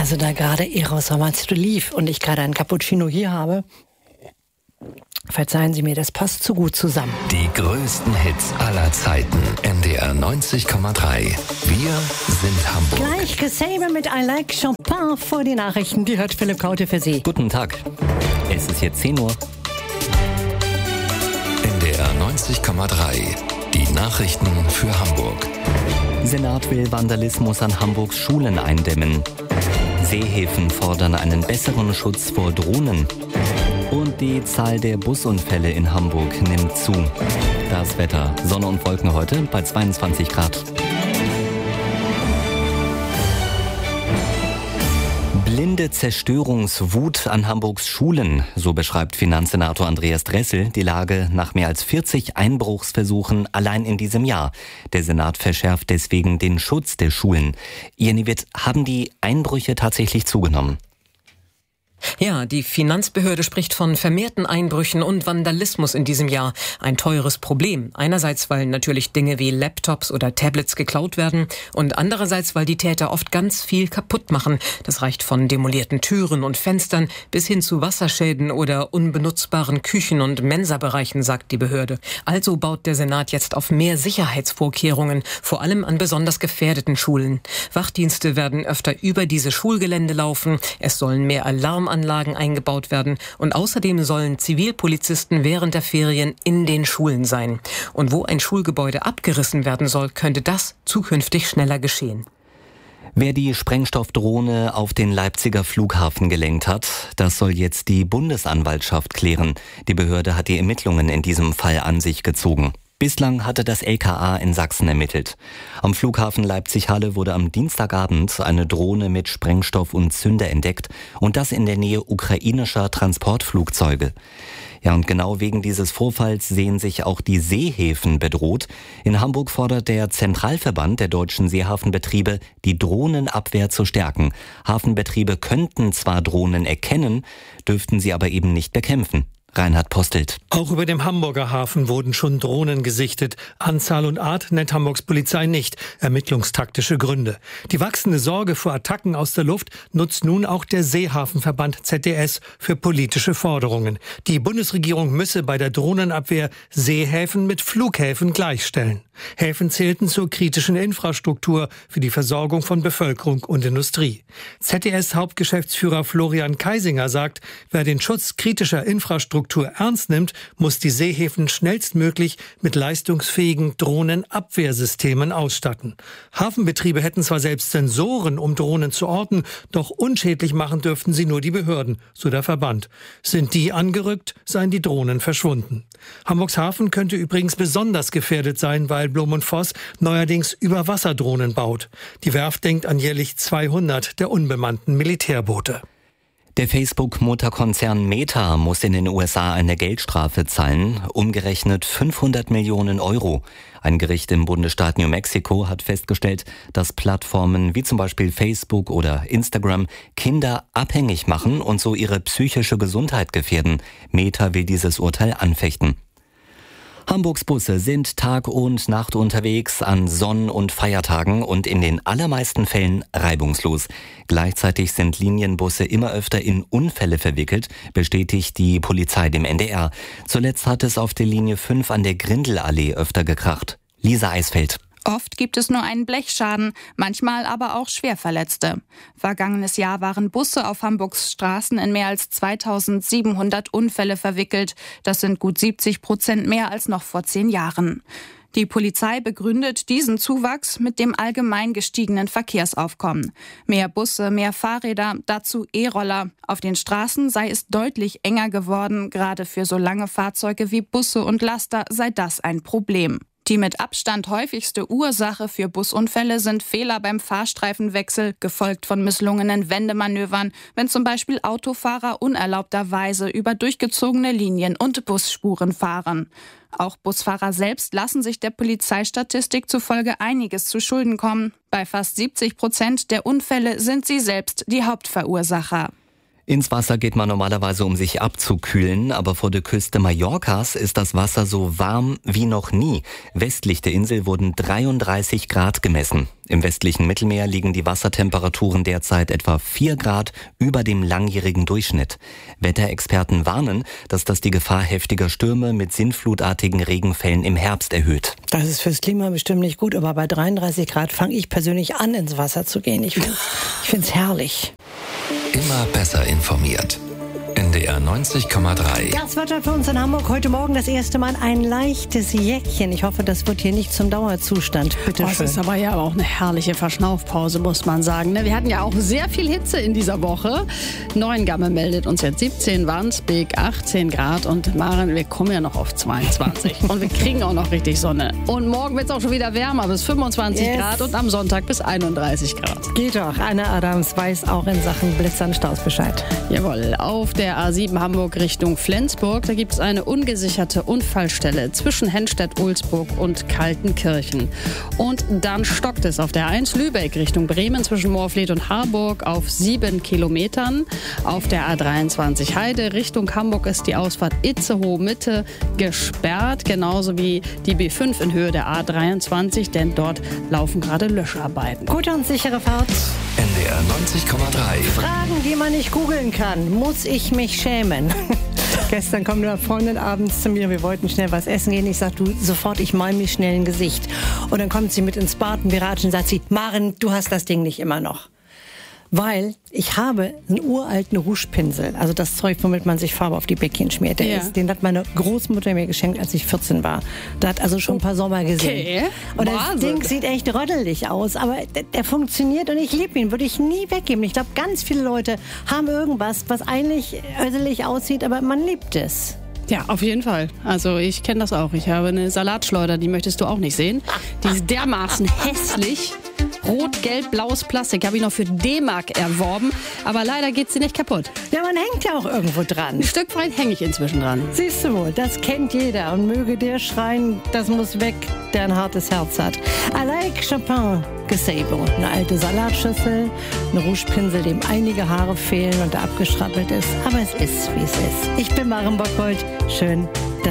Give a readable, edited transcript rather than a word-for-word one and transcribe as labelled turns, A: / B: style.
A: Also da gerade Eros Ramazzotti lief und ich gerade einen Cappuccino hier habe, verzeihen Sie mir, das passt zu gut zusammen.
B: Die größten Hits aller Zeiten. NDR 90,3. Wir sind Hamburg.
A: Gleich Gesäbe mit I Like Chopin vor die Nachrichten. Die hört Philipp Kaute für Sie.
C: Guten Tag. Es ist jetzt 10 Uhr.
B: NDR 90,3. Die Nachrichten für Hamburg.
C: Senat will Vandalismus an Hamburgs Schulen eindämmen. Seehäfen fordern einen besseren Schutz vor Drohnen. Und die Zahl der Busunfälle in Hamburg nimmt zu. Das Wetter: Sonne und Wolken heute bei 22 Grad. Blinde Zerstörungswut an Hamburgs Schulen, so beschreibt Finanzsenator Andreas Dressel die Lage nach mehr als 40 Einbruchsversuchen allein in diesem Jahr. Der Senat verschärft deswegen den Schutz der Schulen. Jenny Witt, haben die Einbrüche tatsächlich zugenommen?
D: Ja, die Finanzbehörde spricht von vermehrten Einbrüchen und Vandalismus in diesem Jahr. Ein teures Problem. Einerseits, weil natürlich Dinge wie Laptops oder Tablets geklaut werden und andererseits, weil die Täter oft ganz viel kaputt machen. Das reicht von demolierten Türen und Fenstern bis hin zu Wasserschäden oder unbenutzbaren Küchen- und Mensabereichen, sagt die Behörde. Also baut der Senat jetzt auf mehr Sicherheitsvorkehrungen, vor allem an besonders gefährdeten Schulen. Wachdienste werden öfter über diese Schulgelände laufen. Es sollen mehr Alarmanlagen eingebaut werden und außerdem sollen Zivilpolizisten während der Ferien in den Schulen sein. Und wo ein Schulgebäude abgerissen werden soll, könnte das zukünftig schneller geschehen.
C: Wer die Sprengstoffdrohne auf den Leipziger Flughafen gelenkt hat, das soll jetzt die Bundesanwaltschaft klären. Die Behörde hat die Ermittlungen in diesem Fall an sich gezogen. Bislang hatte das LKA in Sachsen ermittelt. Am Flughafen Leipzig-Halle wurde am Dienstagabend eine Drohne mit Sprengstoff und Zünder entdeckt und das in der Nähe ukrainischer Transportflugzeuge. Ja, und genau wegen dieses Vorfalls sehen sich auch die Seehäfen bedroht. In Hamburg fordert der Zentralverband der deutschen Seehafenbetriebe, die Drohnenabwehr zu stärken. Hafenbetriebe könnten zwar Drohnen erkennen, dürften sie aber eben nicht bekämpfen. Reinhard Postelt.
E: Auch über dem Hamburger Hafen wurden schon Drohnen gesichtet. Anzahl und Art nennt Hamburgs Polizei nicht. Ermittlungstaktische Gründe. Die wachsende Sorge vor Attacken aus der Luft nutzt nun auch der Seehafenverband ZDS für politische Forderungen. Die Bundesregierung müsse bei der Drohnenabwehr Seehäfen mit Flughäfen gleichstellen. Häfen zählten zur kritischen Infrastruktur für die Versorgung von Bevölkerung und Industrie. ZDS-Hauptgeschäftsführer Florian Kaisinger sagt, wer den Schutz kritischer Infrastruktur ernst nimmt, muss die Seehäfen schnellstmöglich mit leistungsfähigen Drohnenabwehrsystemen ausstatten. Hafenbetriebe hätten zwar selbst Sensoren, um Drohnen zu orten, doch unschädlich machen dürften sie nur die Behörden, so der Verband. Sind die angerückt, seien die Drohnen verschwunden. Hamburgs Hafen könnte übrigens besonders gefährdet sein, weil Blom und Voss neuerdings Überwasserdrohnen baut. Die Werft denkt an jährlich 200 der unbemannten Militärboote.
C: Der Facebook-Mutterkonzern Meta muss in den USA eine Geldstrafe zahlen, umgerechnet 500 Millionen Euro. Ein Gericht im Bundesstaat New Mexico hat festgestellt, dass Plattformen wie zum Beispiel Facebook oder Instagram Kinder abhängig machen und so ihre psychische Gesundheit gefährden. Meta will dieses Urteil anfechten. Hamburgs Busse sind Tag und Nacht unterwegs an Sonn- und Feiertagen und in den allermeisten Fällen reibungslos. Gleichzeitig sind Linienbusse immer öfter in Unfälle verwickelt, bestätigt die Polizei dem NDR. Zuletzt hat es auf der Linie 5 an der Grindelallee öfter gekracht. Lisa Eisfeld.
F: Oft gibt es nur einen Blechschaden, manchmal aber auch Schwerverletzte. Vergangenes Jahr waren Busse auf Hamburgs Straßen in mehr als 2700 Unfälle verwickelt. Das sind gut 70% mehr als noch vor 10 Jahren. Die Polizei begründet diesen Zuwachs mit dem allgemein gestiegenen Verkehrsaufkommen. Mehr Busse, mehr Fahrräder, dazu E-Roller. Auf den Straßen sei es deutlich enger geworden. Gerade für so lange Fahrzeuge wie Busse und Laster sei das ein Problem. Die mit Abstand häufigste Ursache für Busunfälle sind Fehler beim Fahrstreifenwechsel, gefolgt von misslungenen Wendemanövern, wenn zum Beispiel Autofahrer unerlaubterweise über durchgezogene Linien und Busspuren fahren. Auch Busfahrer selbst lassen sich der Polizeistatistik zufolge einiges zu Schulden kommen. Bei fast 70% der Unfälle sind sie selbst die Hauptverursacher.
C: Ins Wasser geht man normalerweise, um sich abzukühlen, aber vor der Küste Mallorcas ist das Wasser so warm wie noch nie. Westlich der Insel wurden 33 Grad gemessen. Im westlichen Mittelmeer liegen die Wassertemperaturen derzeit etwa 4 Grad über dem langjährigen Durchschnitt. Wetterexperten warnen, dass das die Gefahr heftiger Stürme mit sintflutartigen Regenfällen im Herbst erhöht.
A: Das ist fürs Klima bestimmt nicht gut, aber bei 33 Grad fange ich persönlich an, ins Wasser zu gehen. Ich find's herrlich.
B: Immer besser informiert. NDR 90,3.
A: Das Wetter für uns in Hamburg heute Morgen das erste Mal ein leichtes Jäckchen. Ich hoffe, das wird hier nicht zum Dauerzustand. Bitte schön.
G: Das ist aber ja auch eine herrliche Verschnaufpause, muss man sagen. Wir hatten ja auch sehr viel Hitze in dieser Woche. Neuengamme meldet uns jetzt 17, Wandsbek 18 Grad und Maren, wir kommen ja noch auf 22. Und wir kriegen auch noch richtig Sonne. Und morgen wird es auch schon wieder wärmer, bis 25 Grad und am Sonntag bis 31 Grad.
A: Geht doch. Anna Adams weiß auch in Sachen Blitzer und Staus Bescheid.
G: Jawohl, auf der A7 Hamburg Richtung Flensburg, da gibt es eine ungesicherte Unfallstelle zwischen Henstedt-Ulzburg und Kaltenkirchen. Und dann stockt es auf der A1 Lübeck Richtung Bremen zwischen Moorfleet und Harburg auf 7 Kilometern. Auf der A23 Heide Richtung Hamburg ist die Ausfahrt Itzehoe-Mitte gesperrt, genauso wie die B5 in Höhe der A23, denn dort laufen gerade Löscharbeiten.
A: Gute und sichere Fahrt.
B: NDR 90,3.
A: Fragen, die man nicht googeln kann. Muss ich mich schämen? Gestern kommt eine Freundin abends zu mir, wir wollten schnell was essen gehen. Ich sag, du, sofort, ich mal mir schnell ein Gesicht. Und dann kommt sie mit ins Bad und wir ratschen und sagt sie, Maren, du hast das Ding nicht immer noch. Weil ich habe einen uralten Rougepinsel, also das Zeug, womit man sich Farbe auf die Bäckchen schmiert. Den hat meine Großmutter mir geschenkt, als ich 14 war. Da hat also schon ein paar Sommer gesehen. Und das Ding sieht echt rödelig aus, aber der funktioniert und ich liebe ihn, würde ich nie weggeben. Ich glaube, ganz viele Leute haben irgendwas, was eigentlich öselig aussieht, aber man liebt es.
G: Ja, auf jeden Fall. Also ich kenne das auch. Ich habe eine Salatschleuder, die möchtest du auch nicht sehen. Die ist dermaßen hässlich. Rot, gelb, blaues Plastik habe ich noch für D-Mark erworben, aber leider geht sie nicht kaputt.
A: Ja, man hängt ja auch irgendwo dran.
G: Ein Stück weit hänge ich inzwischen dran.
A: Siehst du wohl, das kennt jeder und möge der schreien, das muss weg, der ein hartes Herz hat. I like Chopin Gazebo, eine alte Salatschüssel, ein Rougepinsel, dem einige Haare fehlen und der abgeschrappelt ist, aber es ist, wie es ist. Ich bin Maren Bockholt, schön,